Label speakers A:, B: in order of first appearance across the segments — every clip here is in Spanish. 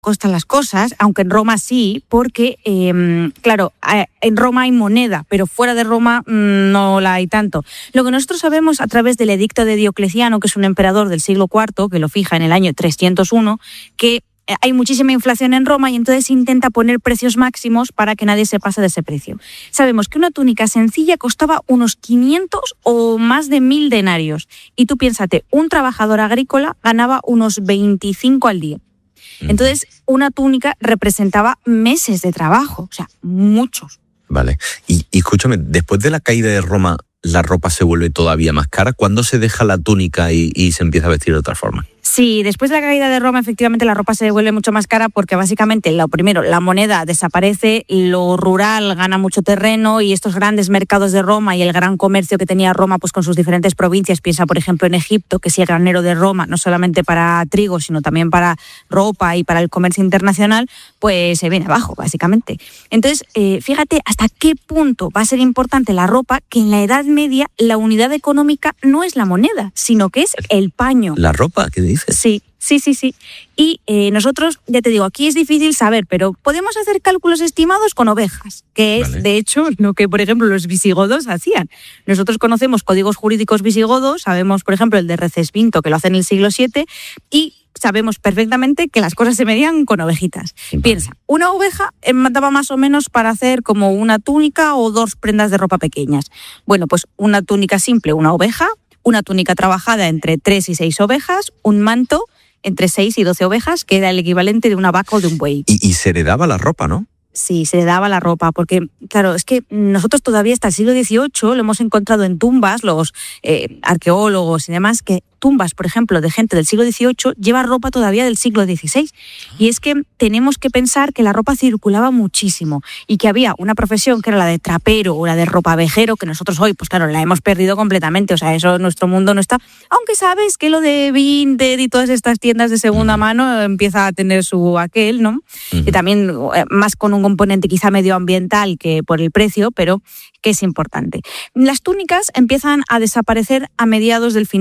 A: costan las cosas, aunque en Roma sí, porque, claro, en Roma hay moneda, pero fuera de Roma no la hay tanto. Lo que nosotros sabemos a través del edicto de Diocleciano, que es un emperador del siglo IV, que lo fija en el año 301, que hay muchísima inflación en Roma y entonces intenta poner precios máximos para que nadie se pase de ese precio. Sabemos que una túnica sencilla costaba unos 500 o más de 1000 denarios. Y tú piénsate, un trabajador agrícola ganaba unos 25 al día. Entonces, una túnica representaba meses de trabajo, o sea, muchos.
B: Vale. Y escúchame, después de la caída de Roma, ¿la ropa se vuelve todavía más cara? ¿Cuándo se deja la túnica y se empieza a vestir de otra forma?
A: Sí, después de la caída de Roma, efectivamente, la ropa se vuelve mucho más cara porque básicamente, lo primero, la moneda desaparece, lo rural gana mucho terreno y estos grandes mercados de Roma y el gran comercio que tenía Roma pues con sus diferentes provincias, piensa por ejemplo en Egipto, que sí el granero de Roma, no solamente para trigo, sino también para ropa y para el comercio internacional, pues se viene abajo, básicamente. Entonces, fíjate hasta qué punto va a ser importante la ropa, que en la Edad Media la unidad económica no es la moneda, sino que es el paño.
B: ¿La ropa? ¿Qué dices?
A: Sí. Y nosotros, ya te digo, aquí es difícil saber, pero podemos hacer cálculos estimados con ovejas, que es, de hecho, lo que, por ejemplo, los visigodos hacían. Nosotros conocemos códigos jurídicos visigodos, sabemos, por ejemplo, el de Recesvinto, que lo hace en el siglo VII, y sabemos perfectamente que las cosas se medían con ovejitas. Vale. Piensa, una oveja daba más o menos para hacer como una túnica o 2 prendas de ropa pequeñas. Bueno, pues una túnica simple, una oveja, una túnica trabajada entre 3 y 6 ovejas, un manto entre 6 y 12 ovejas, que era el equivalente de una vaca o de un buey.
B: Y se heredaba la ropa, ¿no?
A: Sí, se heredaba la ropa, porque, claro, es que nosotros todavía hasta el siglo XVIII lo hemos encontrado en tumbas, los arqueólogos y demás, que tumbas, por ejemplo, de gente del siglo XVIII lleva ropa todavía del siglo XVI. Y es que tenemos que pensar que la ropa circulaba muchísimo y que había una profesión que era la de trapero o la de ropavejero, que nosotros hoy, pues claro, la hemos perdido completamente. O sea, eso en nuestro mundo no está. Aunque sabes que lo de Vinted y todas estas tiendas de segunda mano empieza a tener su aquel, ¿no? Y también más con un componente quizá medioambiental que por el precio, pero que es importante. Las túnicas empiezan a desaparecer a mediados de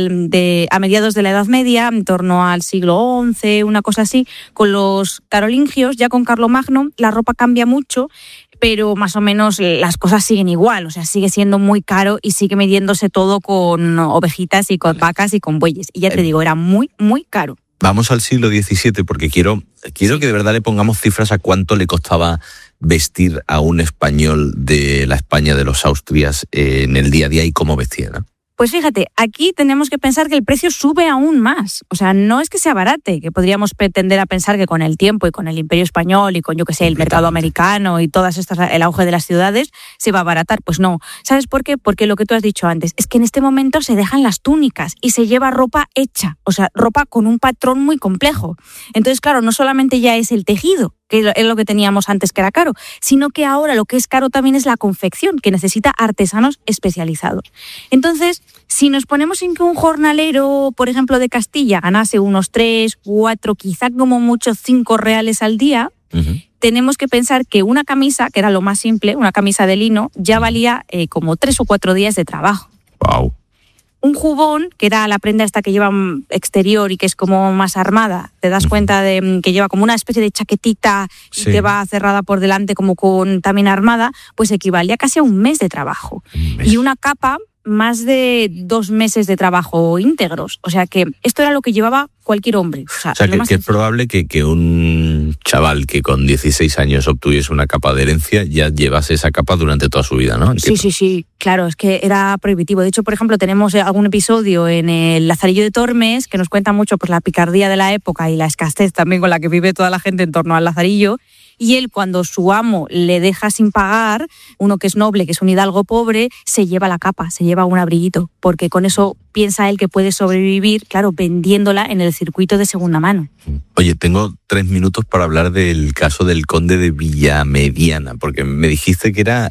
A: la Edad Media, en torno al siglo XI, una cosa así. Con los carolingios, ya con Carlomagno, la ropa cambia mucho, pero más o menos las cosas siguen igual, o sea, sigue siendo muy caro y sigue midiéndose todo con ovejitas y con vacas y con bueyes. Y ya te digo, era muy, muy caro.
B: Vamos al siglo XVII porque quiero que de verdad le pongamos cifras a cuánto le costaba vestir a un español de la España de los Austrias en el día a día y cómo vestía, ¿no?
A: Pues fíjate, aquí tenemos que pensar que el precio sube aún más. O sea, no es que sea barate, que podríamos pretender a pensar que con el tiempo y con el Imperio Español y con, yo que sé, el mercado americano y todas estas, el auge de las ciudades, se va a abaratar. Pues no. ¿Sabes por qué? Porque lo que tú has dicho antes, es que en este momento se dejan las túnicas y se lleva ropa hecha, o sea, ropa con un patrón muy complejo. Entonces, claro, no solamente ya es el tejido, que es lo que teníamos antes que era caro, sino que ahora lo que es caro también es la confección, que necesita artesanos especializados. Entonces, si nos ponemos en que un jornalero, por ejemplo, de Castilla, ganase unos 3, 4, quizá como mucho 5 reales al día, tenemos que pensar que una camisa, que era lo más simple, una camisa de lino, ya valía como 3 o 4 días de trabajo.
B: Wow.
A: Un jubón, que era la prenda esta que lleva exterior y que es como más armada, te das cuenta de que lleva como una especie de chaquetita y que va cerrada por delante como con también armada, pues equivalía casi a un mes de trabajo. Y una capa, más de 2 meses de trabajo íntegros. O sea que esto era lo que llevaba cualquier hombre.
B: O sea que es probable que un chaval que con 16 años obtuviese una capa de herencia ya llevase esa capa durante toda su vida, ¿no?
A: Sí, claro, es que era prohibitivo. De hecho, por ejemplo, tenemos algún episodio en el Lazarillo de Tormes que nos cuenta mucho pues, la picardía de la época y la escasez también con la que vive toda la gente en torno al Lazarillo. Y él, cuando su amo le deja sin pagar, uno que es noble, que es un hidalgo pobre, se lleva la capa, se lleva un abriguito, porque con eso piensa él que puede sobrevivir, claro, vendiéndola en el circuito de segunda mano.
B: Oye, tengo 3 minutos para hablar del caso del conde de Villamediana, porque me dijiste que era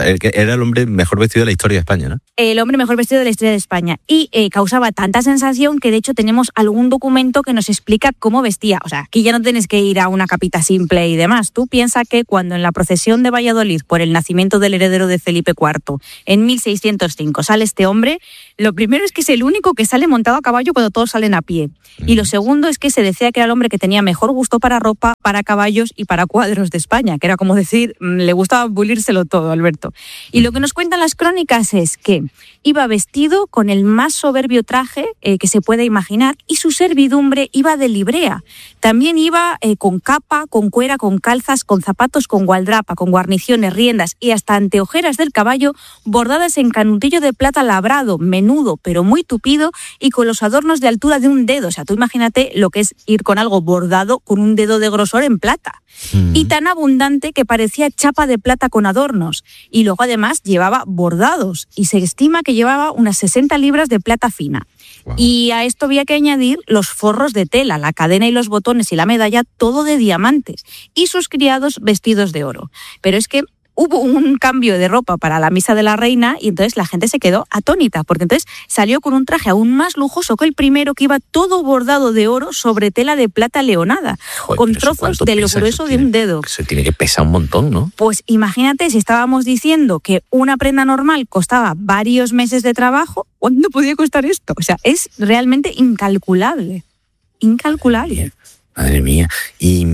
B: el hombre mejor vestido de la historia de España, ¿no?
A: El hombre mejor vestido de la historia de España. Y causaba tanta sensación que, de hecho, tenemos algún documento que nos explica cómo vestía. O sea, aquí ya no tienes que ir a una capita simple y demás. Tú piensa que cuando en la procesión de Valladolid por el nacimiento del heredero de Felipe IV, en 1605, sale este hombre, lo primero es que se el único que sale montado a caballo cuando todos salen a pie. Y lo segundo es que se decía que era el hombre que tenía mejor gusto para ropa, para caballos y para cuadros de España, que era como decir, le gustaba pulírselo todo, Alberto. Y lo que nos cuentan las crónicas es que iba vestido con el más soberbio traje que se puede imaginar, y su servidumbre iba de librea. También iba con capa, con cuera, con calzas, con zapatos, con gualdrapa, con guarniciones, riendas y hasta anteojeras del caballo bordadas en canutillo de plata labrado, menudo pero muy tupido y con los adornos de altura de un dedo. O sea, tú imagínate lo que es ir con algo bordado con un dedo de grosor en plata. Y tan abundante que parecía chapa de plata con adornos. Y luego además llevaba bordados y se estima que llevaba unas 60 libras de plata fina. Wow. Y a esto había que añadir los forros de tela, la cadena y los botones y la medalla, todo de diamantes. Y sus criados vestidos de oro. Pero es que hubo un cambio de ropa para la misa de la reina y entonces la gente se quedó atónita, porque entonces salió con un traje aún más lujoso que el primero, que iba todo bordado de oro sobre tela de plata leonada, con trozos de lo grueso de un dedo.
B: Se tiene que pesar un montón, ¿no?
A: Pues imagínate, si estábamos diciendo que una prenda normal costaba varios meses de trabajo, ¿cuánto podía costar esto? O sea, es realmente incalculable. Incalculable.
B: Madre mía. Y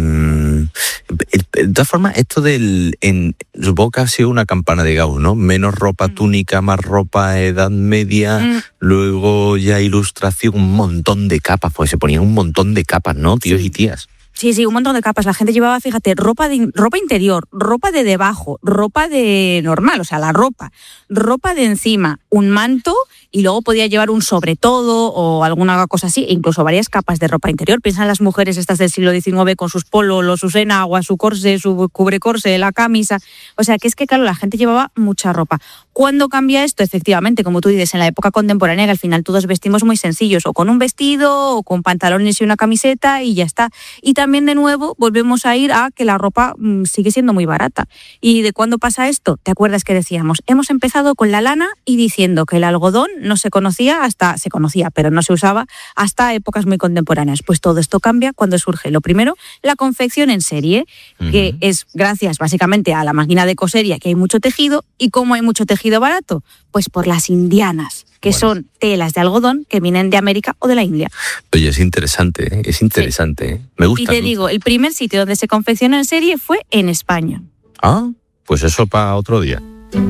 B: de todas formas, esto supongo que ha sido una campana de Gauss, ¿no? Menos ropa túnica, más ropa Edad Media, luego ya ilustración, un montón de capas, pues se ponían un montón de capas, ¿no? Tíos y tías.
A: Sí, un montón de capas. La gente llevaba, fíjate, ropa interior, ropa de debajo, ropa de normal, o sea, la ropa de encima, un manto, y luego podía llevar un sobretodo o alguna cosa así, e incluso varias capas de ropa interior. Piensa en las mujeres estas del siglo XIX con sus polos, sus enaguas, su corse, su cubrecorse, la camisa. O sea, que es que, claro, la gente llevaba mucha ropa. ¿Cuándo cambia esto? Efectivamente, como tú dices, en la época contemporánea, que al final todos vestimos muy sencillos, o con un vestido, o con pantalones y una camiseta, y ya está. Y también, de nuevo, volvemos a ir a que la ropa sigue siendo muy barata. ¿Y de cuándo pasa esto? ¿Te acuerdas que decíamos? Hemos empezado con la lana y diciendo que el algodón no se conocía pero no se usaba hasta épocas muy contemporáneas. Pues todo esto cambia cuando surge, lo primero, la confección en serie, que es gracias básicamente a la máquina de coser y a que hay mucho tejido. ¿Y cómo hay mucho tejido barato? Pues por las indianas, que son telas de algodón que vienen de América o de la India.
B: Oye, es interesante, ¿eh? Sí. Me gusta.
A: Y te digo, el primer sitio donde se confeccionó en serie fue en España.
B: Ah, pues eso para otro día.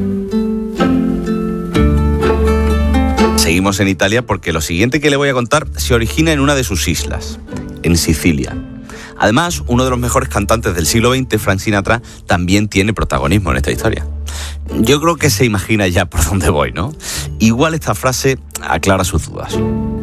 B: Seguimos en Italia porque lo siguiente que le voy a contar se origina en una de sus islas, en Sicilia. Además, uno de los mejores cantantes del siglo XX, Frank Sinatra, también tiene protagonismo en esta historia. Yo creo que se imagina ya por dónde voy, ¿no? Igual esta frase aclara sus dudas.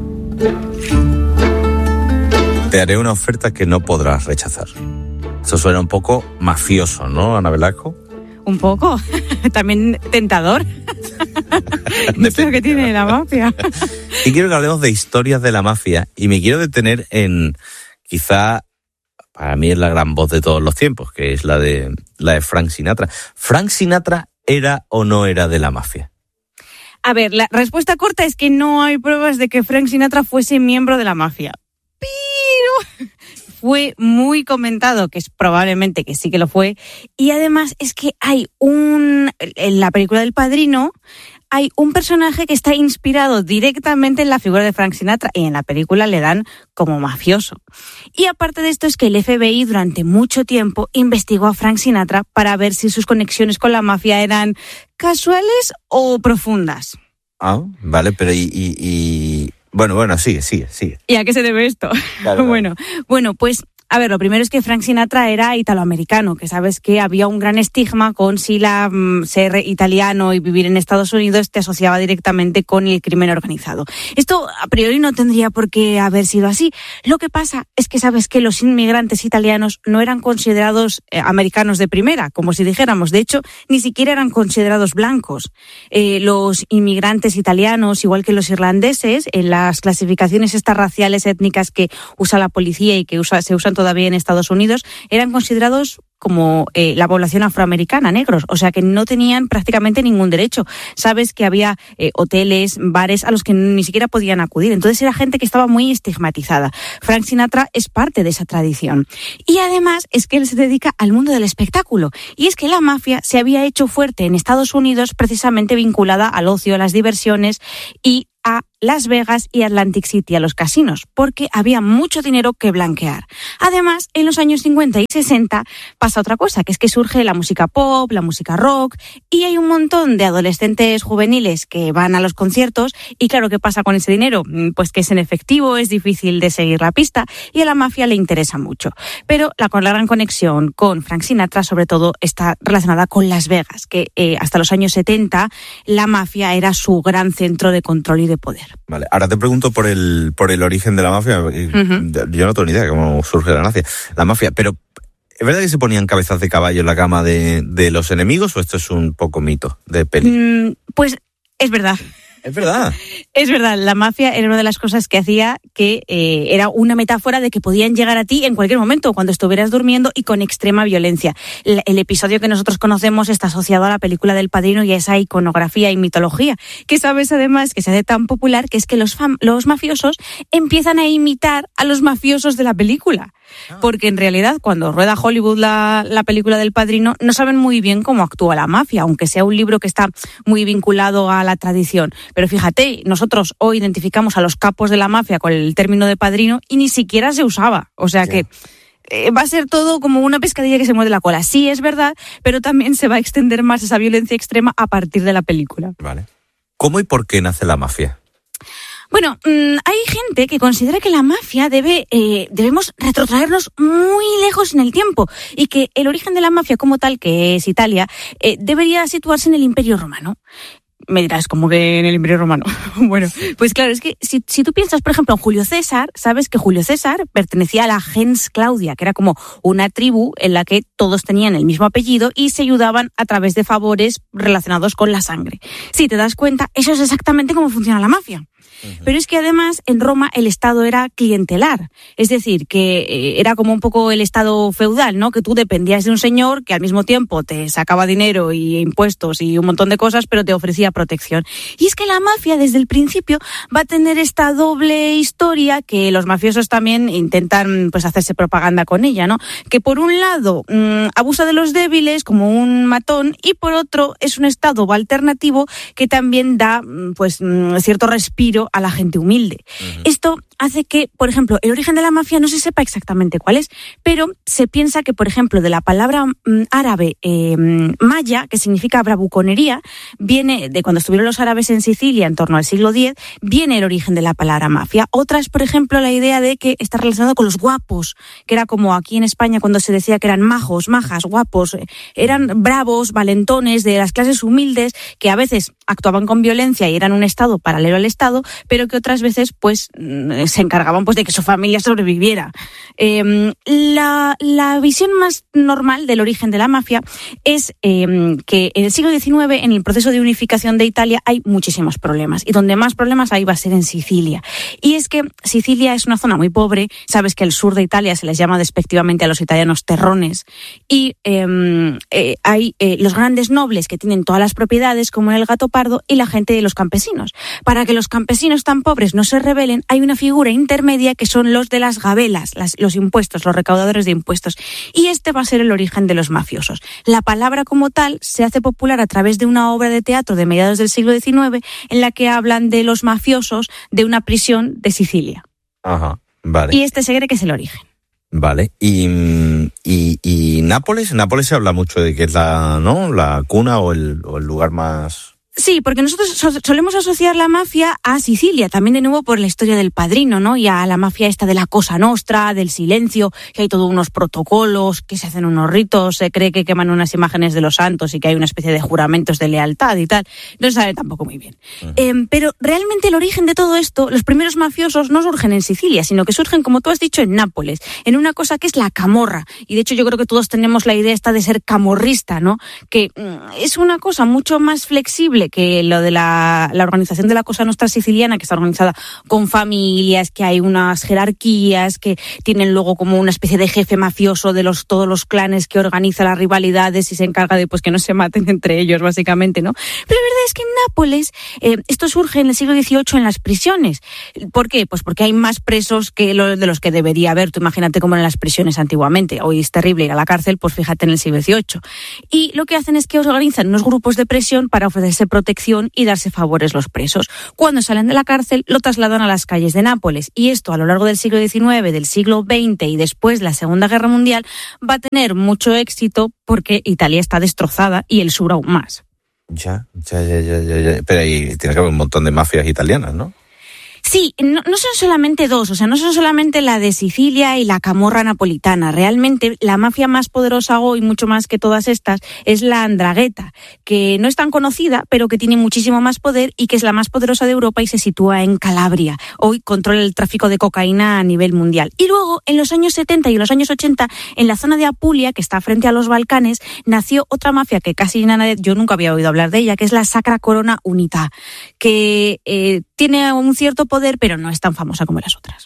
B: Te haré una oferta que no podrás rechazar. Eso suena un poco mafioso, ¿no, Ana Velasco?
A: Un poco. También tentador. No sé lo que tiene la mafia.
B: Y quiero que hablemos de historias de la mafia y me quiero detener en, quizá, para mí es la gran voz de todos los tiempos, que es la de Frank Sinatra. ¿Frank Sinatra era o no era de la mafia?
A: A ver, la respuesta corta es que no hay pruebas de que Frank Sinatra fuese miembro de la mafia. Pero fue muy comentado que es probablemente que sí que lo fue. Y además es que en la película del Padrino hay un personaje que está inspirado directamente en la figura de Frank Sinatra y en la película le dan como mafioso. Y aparte de esto es que el FBI durante mucho tiempo investigó a Frank Sinatra para ver si sus conexiones con la mafia eran casuales o profundas.
B: Ah, vale, pero Bueno, sigue.
A: ¿Y a qué se debe esto?
B: Claro.
A: Bueno, pues, a ver, lo primero es que Frank Sinatra era italoamericano, que sabes que había un gran estigma con si ser italiano y vivir en Estados Unidos te asociaba directamente con el crimen organizado. Esto a priori no tendría por qué haber sido así. Lo que pasa es que sabes que los inmigrantes italianos no eran considerados americanos de primera, como si dijéramos. De hecho, ni siquiera eran considerados blancos. Los inmigrantes italianos, igual que los irlandeses, en las clasificaciones estas raciales étnicas que usa la policía y que se usan todavía en Estados Unidos, eran considerados como la población afroamericana, negros, o sea que no tenían prácticamente ningún derecho. Sabes que había hoteles, bares a los que ni siquiera podían acudir, entonces era gente que estaba muy estigmatizada. Frank Sinatra es parte de esa tradición. Y además es que él se dedica al mundo del espectáculo, y es que la mafia se había hecho fuerte en Estados Unidos precisamente vinculada al ocio, a las diversiones, y a Las Vegas y Atlantic City, a los casinos, porque había mucho dinero que blanquear. Además, en los años 50 y 60 pasa otra cosa, que es que surge la música pop, la música rock, y hay un montón de adolescentes juveniles que van a los conciertos, y claro, ¿qué pasa con ese dinero? Pues que es en efectivo, es difícil de seguir la pista, y a la mafia le interesa mucho. Pero la gran conexión con Frank Sinatra, sobre todo, está relacionada con Las Vegas, que hasta los años 70 la mafia era su gran centro de control y de poder.
B: Vale, ahora te pregunto por el origen de la mafia. Yo no tengo ni idea de cómo surge la mafia, pero ¿es verdad que se ponían cabezas de caballo en la cama de los enemigos o esto es un poco mito de peli?
A: Pues es verdad.
B: Es verdad.
A: Es verdad, la mafia era una de las cosas que hacía que era una metáfora de que podían llegar a ti en cualquier momento, cuando estuvieras durmiendo y con extrema violencia. El episodio que nosotros conocemos está asociado a la película del Padrino y a esa iconografía y mitología, que sabes además que se hace tan popular que es que los mafiosos empiezan a imitar a los mafiosos de la película. Porque en realidad cuando rueda Hollywood la película del Padrino no saben muy bien cómo actúa la mafia, aunque sea un libro que está muy vinculado a la tradición. Pero fíjate, nosotros hoy identificamos a los capos de la mafia con el término de padrino y ni siquiera se usaba. O sea que va a ser todo como una pescadilla que se muerde la cola. Sí, es verdad, pero también se va a extender más esa violencia extrema a partir de la película.
B: Vale. ¿Cómo y por qué nace la mafia?
A: Bueno, hay gente que considera que la mafia debemos retrotraernos muy lejos en el tiempo y que el origen de la mafia como tal, que es Italia, debería situarse en el Imperio Romano. Me dirás, ¿cómo que en el Imperio Romano? Bueno, pues claro, es que si tú piensas, por ejemplo, en Julio César, sabes que Julio César pertenecía a la gens Claudia, que era como una tribu en la que todos tenían el mismo apellido y se ayudaban a través de favores relacionados con la sangre. Si te das cuenta, eso es exactamente cómo funciona la mafia. Pero es que además en Roma el Estado era clientelar, es decir, que era como un poco el Estado feudal, ¿no? Que tú dependías de un señor que al mismo tiempo te sacaba dinero y impuestos y un montón de cosas, pero te ofrecía protección. Y es que la mafia desde el principio va a tener esta doble historia que los mafiosos también intentan pues hacerse propaganda con ella, ¿no? Que por un lado abusa de los débiles como un matón y por otro es un Estado alternativo que también da pues cierto respiro a la gente humilde. Esto hace que, por ejemplo, el origen de la mafia no se sepa exactamente cuál es, pero se piensa que, por ejemplo, de la palabra árabe maya, que significa bravuconería, viene de cuando estuvieron los árabes en Sicilia en torno al siglo X, viene el origen de la palabra mafia. Otra es, por ejemplo, la idea de que está relacionado con los guapos, que era como aquí en España cuando se decía que eran majos, majas, guapos, eran bravos, valentones de las clases humildes, que a veces actuaban con violencia y eran un Estado paralelo al Estado, pero que otras veces pues se encargaban pues de que su familia sobreviviera. La visión más normal del origen de la mafia es que en el siglo XIX, en el proceso de unificación de Italia, hay muchísimos problemas, y donde más problemas hay va a ser en Sicilia. Y es que Sicilia es una zona muy pobre, sabes que el sur de Italia se les llama despectivamente a los italianos terrones, y hay los grandes nobles que tienen todas las propiedades, como en el Gato Pardo, y la gente de los campesinos. Para que los campesinos tan pobres no se rebelen, hay una figura intermedia que son los de las gabelas, los impuestos, los recaudadores de impuestos. Y este va a ser el origen de los mafiosos. La palabra como tal se hace popular a través de una obra de teatro de mediados del siglo XIX en la que hablan de los mafiosos de una prisión de Sicilia.
B: Ajá, vale.
A: Y este se cree que es el origen.
B: Vale, y Nápoles se habla mucho de que es la cuna o el lugar más...
A: Sí, porque nosotros solemos asociar la mafia a Sicilia, también de nuevo por la historia del Padrino, ¿no? Y a la mafia esta de la Cosa Nostra, del silencio, que hay todos unos protocolos, que se hacen unos ritos, se cree que queman unas imágenes de los santos y que hay una especie de juramentos de lealtad y tal. No se sabe tampoco muy bien. Pero realmente el origen de todo esto, los primeros mafiosos no surgen en Sicilia, sino que surgen, como tú has dicho, en Nápoles, en una cosa que es la camorra. Y de hecho yo creo que todos tenemos la idea esta de ser camorrista, ¿no? Que es una cosa mucho más flexible que lo de la organización de la Cosa Nostra siciliana, que está organizada con familias, que hay unas jerarquías, que tienen luego como una especie de jefe mafioso de todos los clanes que organiza las rivalidades y se encarga de pues que no se maten entre ellos, básicamente, ¿no? Pero la verdad es que en Nápoles esto surge en el siglo XVIII en las prisiones. ¿Por qué? Pues porque hay más presos que de los que debería haber. Tú imagínate cómo eran las prisiones antiguamente. Hoy es terrible ir a la cárcel, pues fíjate en el siglo XVIII. Y lo que hacen es que organizan unos grupos de presión para ofrecerse protección protección y darse favores los presos. Cuando salen de la cárcel, lo trasladan a las calles de Nápoles. Y esto a lo largo del siglo XIX, del siglo XX y después de la Segunda Guerra Mundial va a tener mucho éxito porque Italia está destrozada y el sur aún más.
B: Ya. Pero ahí tiene que haber un montón de mafias italianas, ¿no?
A: Sí, no son solamente dos, o sea, no son solamente la de Sicilia y la camorra napolitana. Realmente la mafia más poderosa hoy, mucho más que todas estas, es la 'Ndrangheta, que no es tan conocida, pero que tiene muchísimo más poder y que es la más poderosa de Europa y se sitúa en Calabria. Hoy controla el tráfico de cocaína a nivel mundial. Y luego, en los años 70 y en los años 80, en la zona de Apulia, que está frente a los Balcanes, nació otra mafia que casi nadie, yo nunca había oído hablar de ella, que es la Sacra Corona Unita, que tiene un cierto poder, pero no es tan famosa como las otras.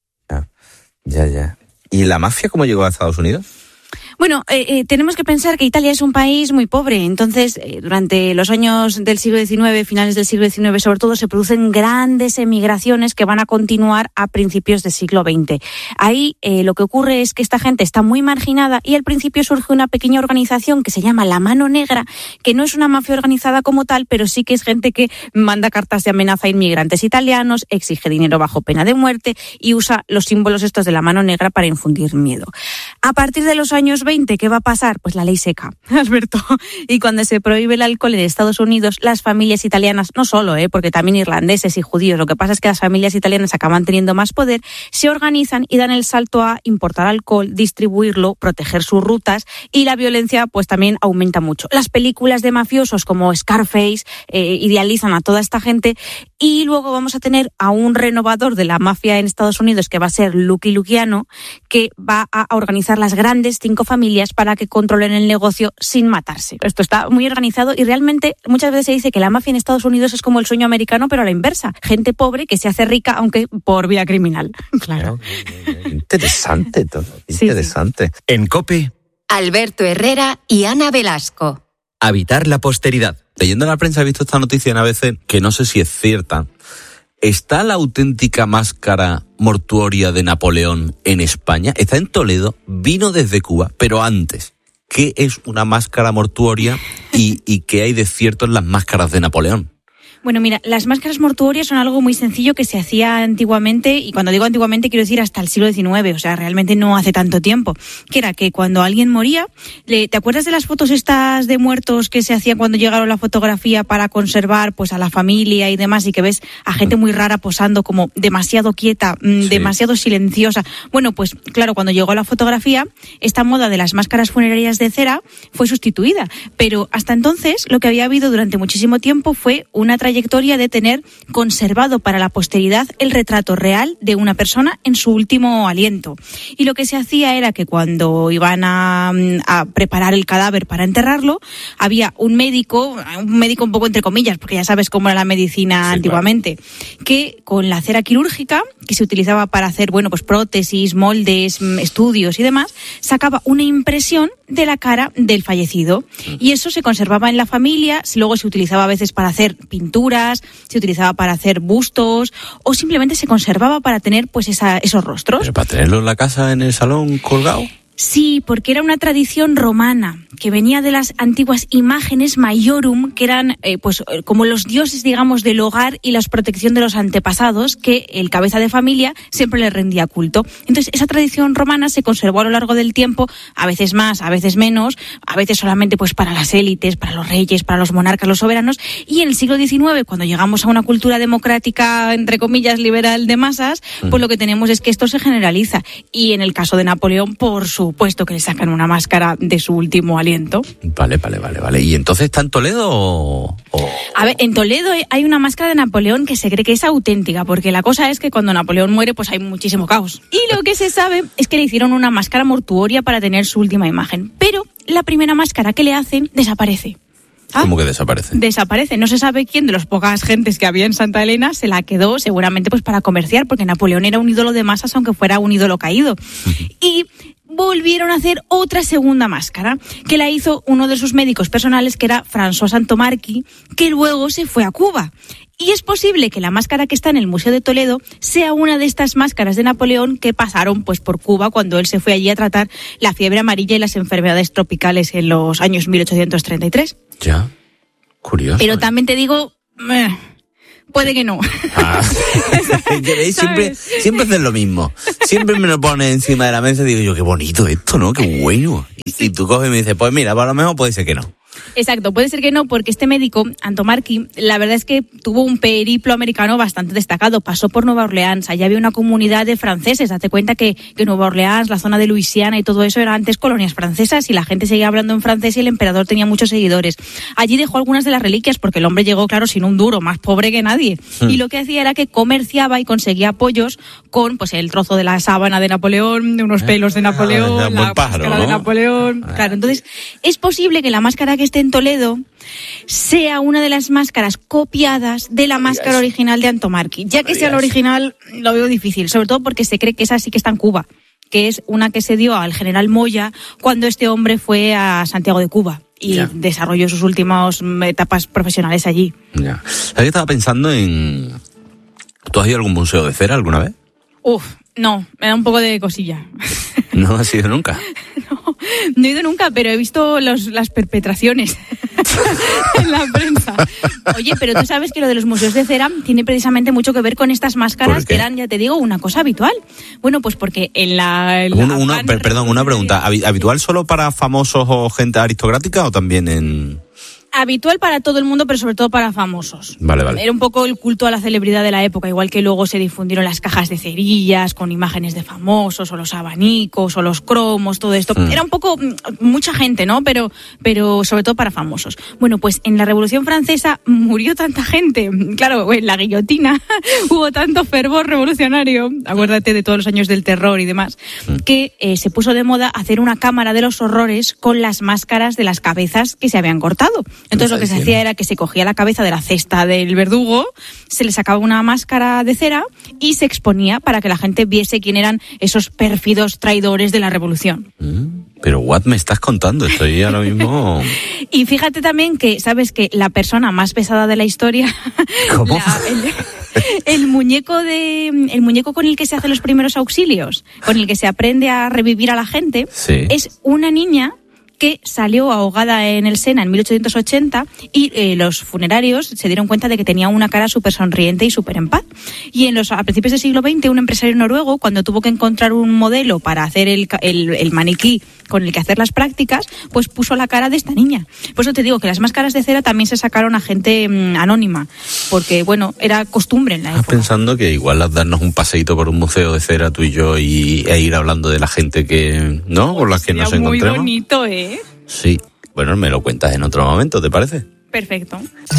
B: Ya. ¿Y la mafia cómo llegó a Estados Unidos?
A: Bueno, tenemos que pensar que Italia es un país muy pobre, entonces durante los años del siglo XIX, finales del siglo XIX sobre todo, se producen grandes emigraciones que van a continuar a principios del siglo XX. Ahí lo que ocurre es que esta gente está muy marginada y al principio surge una pequeña organización que se llama La Mano Negra, que no es una mafia organizada como tal, pero sí que es gente que manda cartas de amenaza a inmigrantes italianos, exige dinero bajo pena de muerte y usa los símbolos estos de la Mano Negra para infundir miedo. A partir de los años 20, ¿qué va a pasar? Pues la ley seca, Alberto. Y cuando se prohíbe el alcohol en Estados Unidos, las familias italianas, no solo, porque también irlandeses y judíos, lo que pasa es que las familias italianas acaban teniendo más poder, se organizan y dan el salto a importar alcohol, distribuirlo, proteger sus rutas y la violencia pues también aumenta mucho. Las películas de mafiosos como Scarface idealizan a toda esta gente y luego vamos a tener a un renovador de la mafia en Estados Unidos que va a ser Lucky Luciano, que va a organizar las grandes 5 familias para que controlen el negocio sin matarse. Esto está muy organizado y realmente muchas veces se dice que la mafia en Estados Unidos es como el sueño americano, pero a la inversa. Gente pobre que se hace rica, aunque por vía criminal. Claro.
B: Interesante todo. Interesante.
C: Sí. En COPE,
D: Alberto Herrera y Ana Velasco.
C: Habitar la posteridad.
B: Leyendo en la prensa he visto esta noticia en ABC que no sé si es cierta. ¿Está la auténtica máscara mortuoria de Napoleón en España? Está en Toledo, vino desde Cuba, pero antes. ¿Qué es una máscara mortuoria y qué hay de cierto en las máscaras de Napoleón?
A: Bueno, mira, las máscaras mortuorias son algo muy sencillo que se hacía antiguamente, y cuando digo antiguamente quiero decir hasta el siglo XIX, o sea, realmente no hace tanto tiempo, que era que cuando alguien moría, ¿te acuerdas de las fotos estas de muertos que se hacían cuando llegaron la fotografía para conservar pues a la familia y demás, y que ves a gente muy rara posando como demasiado quieta, sí, demasiado silenciosa? Bueno, pues claro, cuando llegó la fotografía, esta moda de las máscaras funerarias de cera fue sustituida, pero hasta entonces lo que había habido durante muchísimo tiempo fue una trayectoria de tener conservado para la posteridad el retrato real de una persona en su último aliento. Y lo que se hacía era que cuando iban a preparar el cadáver para enterrarlo, había un médico un poco entre comillas, porque ya sabes cómo era la medicina antiguamente, claro, que con la cera quirúrgica, que se utilizaba para hacer, bueno, pues prótesis, moldes, estudios y demás, sacaba una impresión de la cara del fallecido. Y eso se conservaba en la familia, luego se utilizaba a veces para hacer pinturas, se utilizaba para hacer bustos o simplemente se conservaba para tener pues esos rostros.
B: ¿Pero para tenerlo en la casa, en el salón colgado?
A: Sí, porque era una tradición romana que venía de las antiguas imágenes maiorum, que eran pues como los dioses, digamos, del hogar y la protección de los antepasados, que el cabeza de familia siempre le rendía culto. Entonces, esa tradición romana se conservó a lo largo del tiempo, a veces más, a veces menos, a veces solamente pues para las élites, para los reyes, para los monarcas, los soberanos, y en el siglo XIX, cuando llegamos a una cultura democrática, entre comillas, liberal de masas, pues lo que tenemos es que esto se generaliza. Y en el caso de Napoleón, por supuesto que le sacan una máscara de su último aliento.
B: Vale. ¿Y entonces está en Toledo o...?
A: A ver, en Toledo hay una máscara de Napoleón que se cree que es auténtica, porque la cosa es que cuando Napoleón muere, pues hay muchísimo caos. Y lo que se sabe es que le hicieron una máscara mortuoria para tener su última imagen. Pero la primera máscara que le hacen desaparece.
B: ¿Cómo que desaparece?
A: Desaparece. No se sabe quién de las pocas gentes que había en Santa Elena se la quedó seguramente pues para comerciar, porque Napoleón era un ídolo de masas, aunque fuera un ídolo caído. Y volvieron a hacer otra segunda máscara, que la hizo uno de sus médicos personales, que era François Santomarchi, que luego se fue a Cuba. Y es posible que la máscara que está en el Museo de Toledo sea una de estas máscaras de Napoleón que pasaron pues por Cuba cuando él se fue allí a tratar la fiebre amarilla y las enfermedades tropicales en los años 1833.
B: Ya. Curioso.
A: Pero también te digo, puede que no.
B: Siempre haces lo mismo. Siempre me lo pones encima de la mesa y digo yo, qué bonito esto, ¿no? Qué bueno. Y tú coges y me dices, pues mira, a lo mejor puede ser que no.
A: Exacto, puede ser que no, porque este médico, Antomarchi, la verdad es que tuvo un periplo americano bastante destacado. Pasó por Nueva Orleans, allá había una comunidad de franceses. Date cuenta que Nueva Orleans, la zona de Luisiana y todo eso eran antes colonias francesas y la gente seguía hablando en francés y el emperador tenía muchos seguidores. Allí dejó algunas de las reliquias porque el hombre llegó, claro, sin un duro, más pobre que nadie. Y lo que hacía era que comerciaba y conseguía apoyos con pues el trozo de la sábana de Napoleón, de unos pelos de Napoleón, la máscara de Napoleón. Claro, entonces es posible que la máscara que esté en Toledo sea una de las máscaras copiadas de la máscara original de Antomarchi. Ya que sea la original, lo veo difícil, sobre todo porque se cree que esa sí que está en Cuba, que es una que se dio al general Moya cuando este hombre fue a Santiago de Cuba y desarrolló sus últimas etapas profesionales allí. Ya.
B: ¿Sabes que estaba pensando en... ¿Tú has ido a algún museo de cera alguna vez?
A: No, me da un poco de cosilla.
B: ¿No has ido nunca?
A: No he ido nunca, pero he visto las perpetraciones en la prensa. Oye, pero tú sabes que lo de los museos de cera tiene precisamente mucho que ver con estas máscaras que eran, ya te digo, una cosa habitual. Bueno, pues porque una
B: pregunta. ¿Habitual solo para famosos o gente aristocrática o también en...?
A: Habitual para todo el mundo, pero sobre todo para famosos.
B: Vale.
A: Era un poco el culto a la celebridad de la época, igual que luego se difundieron las cajas de cerillas con imágenes de famosos, o los abanicos, o los cromos, todo esto. Era un poco mucha gente, ¿no? Pero sobre todo para famosos. Bueno, pues en la Revolución Francesa murió tanta gente. Claro, en la guillotina hubo tanto fervor revolucionario, acuérdate de todos los años del terror y demás, que se puso de moda hacer una cámara de los horrores con las máscaras de las cabezas que se habían cortado. Entonces lo que se hacía era que se cogía la cabeza de la cesta del verdugo, se le sacaba una máscara de cera y se exponía para que la gente viese quién eran esos pérfidos traidores de la revolución.
B: Pero what me estás contando, estoy ahora mismo...
A: Y fíjate también que, ¿sabes que la persona más pesada de la historia...
B: ¿Cómo?
A: El muñeco con el que se hacen los primeros auxilios, con el que se aprende a revivir a la gente, es una niña que salió ahogada en el Sena en 1880 y los funerarios se dieron cuenta de que tenía una cara súper sonriente y súper en paz. Y a principios del siglo XX, un empresario noruego, cuando tuvo que encontrar un modelo para hacer el maniquí con el que hacer las prácticas, pues puso la cara de esta niña. Por eso te digo que las máscaras de cera también se sacaron a gente anónima, porque, bueno, era costumbre en la época.
B: ¿Estás pensando que igual darnos un paseíto por un museo de cera tú y yo e ir hablando de la gente que, ¿no? Por las que nos encontremos?
A: Muy bonito, ¿eh?
B: Sí. Bueno, me lo cuentas en otro momento, ¿te parece?
A: Perfecto.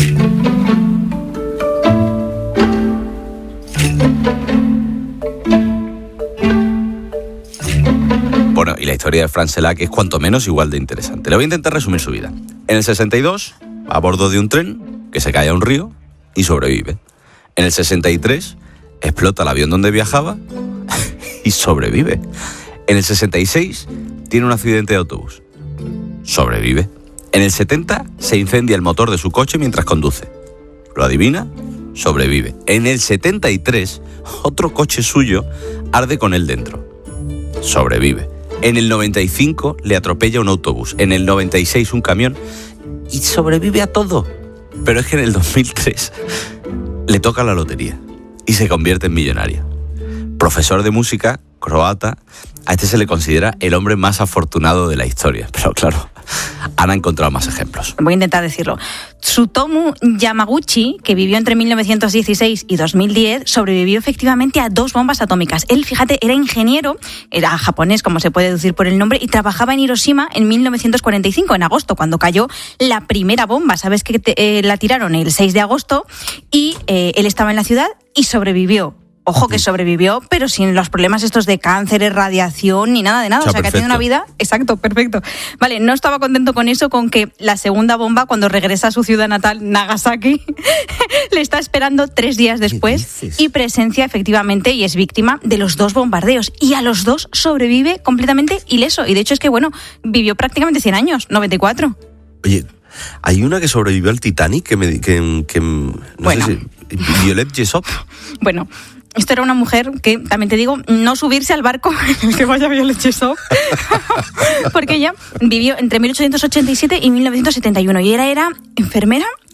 B: Bueno, y la historia de Franz Selac es cuanto menos igual de interesante. Le voy a intentar resumir su vida. En el 62, a bordo de un tren que se cae a un río y sobrevive. En el 63, explota el avión donde viajaba y sobrevive. En el 66, tiene un accidente de autobús. Sobrevive. En el 70, se incendia el motor de su coche mientras conduce. ¿Lo adivina? Sobrevive. En el 73, otro coche suyo arde con él dentro. Sobrevive. En el 95 le atropella un autobús. En el 96 un camión. Y sobrevive a todo. Pero es que en el 2003 le toca la lotería y se convierte en millonario. Profesor de música, croata, a este se le considera el hombre más afortunado de la historia. Pero claro, han encontrado más ejemplos.
A: Voy a intentar decirlo. Tsutomu Yamaguchi, que vivió entre 1916 y 2010, sobrevivió efectivamente a 2 bombas atómicas. Él, fíjate, era ingeniero, era japonés, como se puede deducir por el nombre, y trabajaba en Hiroshima en 1945, en agosto, cuando cayó la primera bomba. Sabes que la tiraron el 6 de agosto y él estaba en la ciudad y sobrevivió. Ojo, que sobrevivió, pero sin los problemas estos de cáncer, radiación, ni nada de nada. O sea, que ha tenido una vida... Exacto, perfecto. Vale, no estaba contento con eso, con que la segunda bomba, cuando regresa a su ciudad natal, Nagasaki, le está esperando 3 días después y presencia efectivamente y es víctima de los 2 bombardeos. Y a los 2 sobrevive completamente ileso. Y de hecho es que, bueno, vivió prácticamente 100 años, 94.
E: Oye, hay una que sobrevivió al Titanic no sé si... Violet Jessop.
A: Bueno... Esto era una mujer que, también te digo, no subirse al barco en el que vaya Violet Jessop, porque ella vivió entre 1887 y 1971 y era enfermera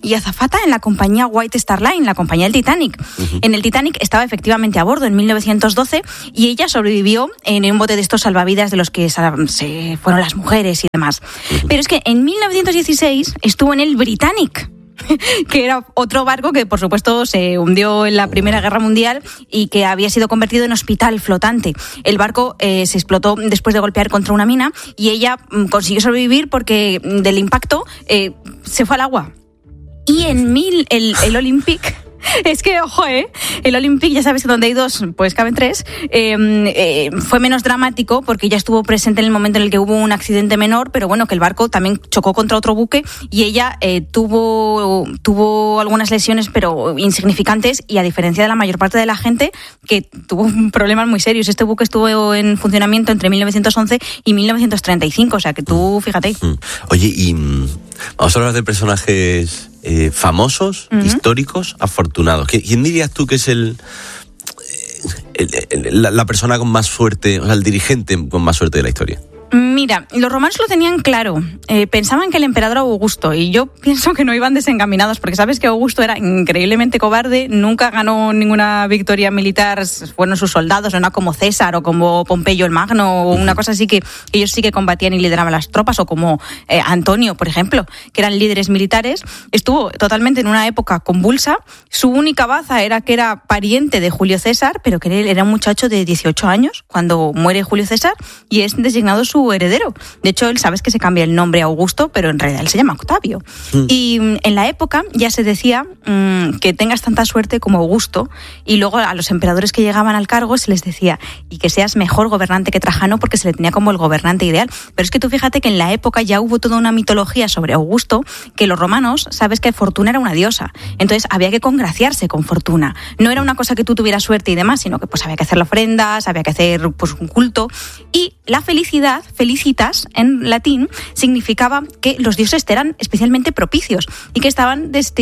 A: y azafata en la compañía White Star Line, la compañía del Titanic. En el Titanic estaba efectivamente a bordo en 1912 y ella sobrevivió en un bote de estos salvavidas de los que se fueron las mujeres y demás. Pero es que en 1916 estuvo en el Britannic, que era otro barco que, por supuesto, se hundió en la Primera Guerra Mundial y que había sido convertido en hospital flotante. El barco se explotó después de golpear contra una mina y ella consiguió sobrevivir porque del impacto se fue al agua. Y en el Olympic... Es que, ojo, el Olympic, ya sabes que donde hay dos, pues caben tres, fue menos dramático porque ya estuvo presente en el momento en el que hubo un accidente menor, pero bueno, que el barco también chocó contra otro buque y ella tuvo algunas lesiones, pero insignificantes, y a diferencia de la mayor parte de la gente que tuvo problemas muy serios. Este buque estuvo en funcionamiento entre 1911 y 1935, o sea que tú, fíjate.
E: Oye, y vamos a hablar de personajes famosos, históricos, afortunados. ¿Quién dirías tú que es la persona con más suerte, o sea, el dirigente con más suerte de la historia?
A: Mira, los romanos lo tenían claro. Pensaban que el emperador Augusto, y yo pienso que no iban desencaminados, porque sabes que Augusto era increíblemente cobarde, nunca ganó ninguna victoria militar, fueron sus soldados, no era como César o como Pompeyo el Magno, o una cosa así, que ellos sí que combatían y lideraban las tropas, o como Antonio, por ejemplo, que eran líderes militares. Estuvo totalmente en una época convulsa. Su única baza era que era pariente de Julio César, pero que él era un muchacho de 18 años cuando muere Julio César, y es designado su heredero. De hecho, él, sabes que se cambia el nombre a Augusto, pero en realidad él se llama Octavio. Y en la época ya se decía que tengas tanta suerte como Augusto, y luego a los emperadores que llegaban al cargo se les decía, y que seas mejor gobernante que Trajano, porque se le tenía como el gobernante ideal. Pero es que tú fíjate que en la época ya hubo toda una mitología sobre Augusto, que los romanos, sabes que Fortuna era una diosa, entonces había que congraciarse con Fortuna. No era una cosa que tú tuvieras suerte y demás, sino que pues había que hacer ofrendas, había que hacer pues un culto. Y la felicidad, felicitas en latín, significaba que los dioses te eran especialmente propicios y que estabas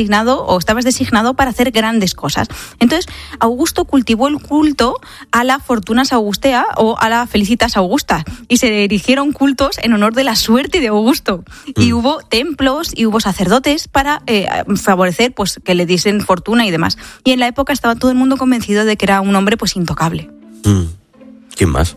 A: designado para hacer grandes cosas. Entonces, Augusto cultivó el culto a la Fortunas Augustea o a la Felicitas Augusta, y se erigieron cultos en honor de la suerte de Augusto. Y hubo templos y hubo sacerdotes para favorecer pues que le diesen fortuna y demás. Y en la época estaba todo el mundo convencido de que era un hombre pues intocable.
E: ¿Quién más?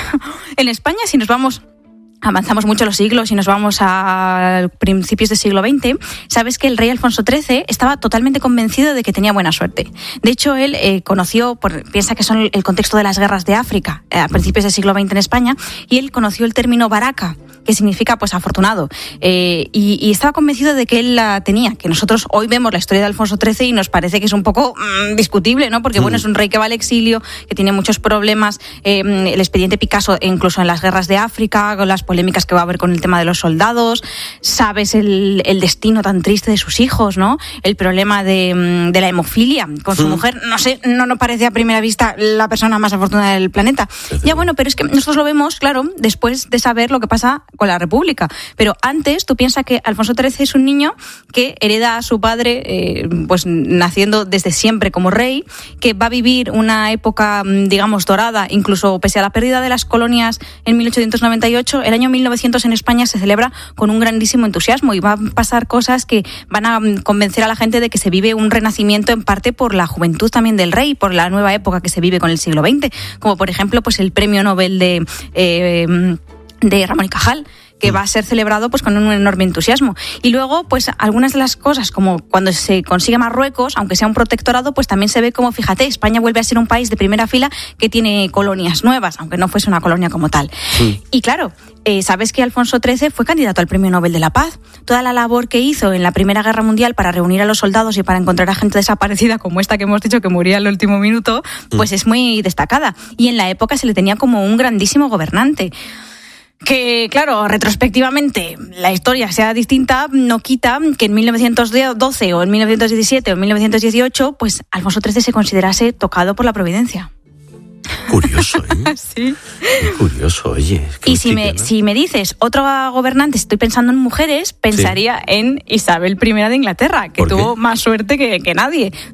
A: En España, si nos vamos... Avanzamos mucho los siglos y nos vamos a principios del siglo XX. Sabes que el rey Alfonso XIII estaba totalmente convencido de que tenía buena suerte. De hecho, él piensa que son el contexto de las guerras de África a principios del siglo XX en España, y él conoció el término baraka, que significa pues afortunado, y estaba convencido de que él la tenía. Que nosotros hoy vemos la historia de Alfonso XIII y nos parece que es un poco discutible, ¿no? Porque bueno, es un rey que va al exilio, que tiene muchos problemas, el expediente Picasso incluso en las guerras de África, con las polémicas que va a haber con el tema de los soldados, sabes el destino tan triste de sus hijos, ¿no? El problema de la hemofilia con su mujer, no sé, no nos parece a primera vista la persona más afortunada del planeta. Ya bueno, pero es que nosotros lo vemos, claro, después de saber lo que pasa con la República. Pero antes, tú piensas que Alfonso XIII es un niño que hereda a su padre, pues naciendo desde siempre como rey, que va a vivir una época, digamos, dorada, incluso pese a la pérdida de las colonias en 1898, el año 1900 en España se celebra con un grandísimo entusiasmo, y van a pasar cosas que van a convencer a la gente de que se vive un renacimiento, en parte por la juventud también del rey, por la nueva época que se vive con el siglo XX, como por ejemplo pues el premio Nobel de Ramón y Cajal, que va a ser celebrado pues con un enorme entusiasmo. Y luego, pues algunas de las cosas, como cuando se consigue Marruecos, aunque sea un protectorado, pues también se ve como, fíjate, España vuelve a ser un país de primera fila que tiene colonias nuevas, aunque no fuese una colonia como tal. Y claro, sabes que Alfonso XIII fue candidato al Premio Nobel de la Paz. Toda la labor que hizo en la Primera Guerra Mundial para reunir a los soldados y para encontrar a gente desaparecida, como esta que hemos dicho que moría al último minuto, pues es muy destacada. Y en la época se le tenía como un grandísimo gobernante. Que, claro, retrospectivamente la historia sea distinta, no quita que en 1912 o en 1917 o en 1918, pues Alfonso XIII se considerase tocado por la providencia.
E: Curioso, ¿eh?
A: Sí.
E: Qué curioso, oye.
A: Y si me dices otro gobernante, estoy pensando en mujeres, pensaría en Isabel I de Inglaterra, que tuvo más suerte que nadie.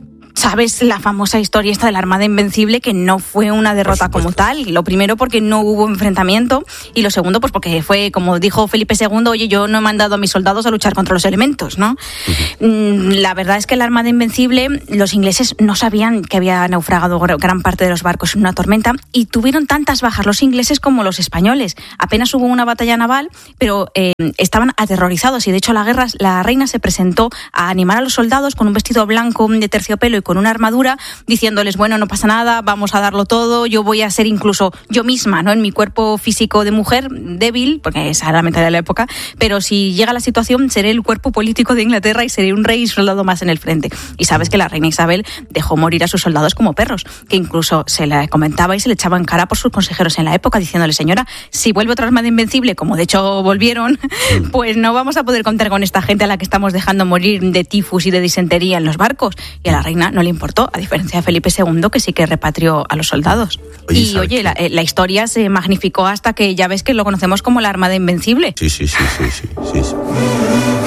A: sabes la famosa historia esta de la Armada Invencible, que no fue una derrota como tal. Lo primero porque no hubo enfrentamiento y lo segundo pues porque fue, como dijo Felipe II, oye, yo no he mandado a mis soldados a luchar contra los elementos, ¿no? La verdad es que la Armada Invencible, los ingleses no sabían que había naufragado gran parte de los barcos en una tormenta y tuvieron tantas bajas los ingleses como los españoles. Apenas hubo una batalla naval, pero estaban aterrorizados y de hecho la reina se presentó a animar a los soldados con un vestido blanco de terciopelo y con una armadura, diciéndoles, bueno, no pasa nada, vamos a darlo todo, yo voy a ser incluso yo misma, ¿no? En mi cuerpo físico de mujer, débil, porque esa era la mentalidad de la época, pero si llega la situación, seré el cuerpo político de Inglaterra y seré un rey y soldado más en el frente. Y sabes que la reina Isabel dejó morir a sus soldados como perros, que incluso se le comentaba y se le echaba en cara por sus consejeros en la época, diciéndole, señora, si vuelve otra Armada Invencible, como de hecho volvieron, pues no vamos a poder contar con esta gente a la que estamos dejando morir de tifus y de disentería en los barcos. Y a la reina no le importó, a diferencia de Felipe II, que sí que repatrió a los soldados. Oye, la historia se magnificó hasta que ya ves que lo conocemos como la Armada Invencible.
E: Sí.